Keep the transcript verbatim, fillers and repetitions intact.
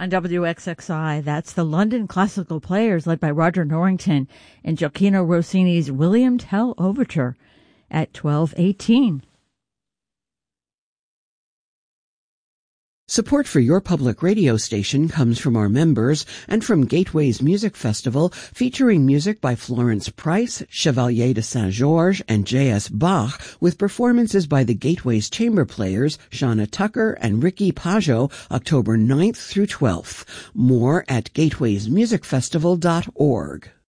On W X X I, that's the London Classical Players led by Roger Norrington and Gioacchino Rossini's William Tell Overture at twelve eighteen. Support for your public radio station comes from our members and from Gateway's Music Festival, featuring music by Florence Price, Chevalier de Saint-Georges, and J S. Bach, with performances by the Gateway's chamber players, Shauna Tucker and Ricky Pajot, October ninth through twelfth. More at gateways music festival dot org.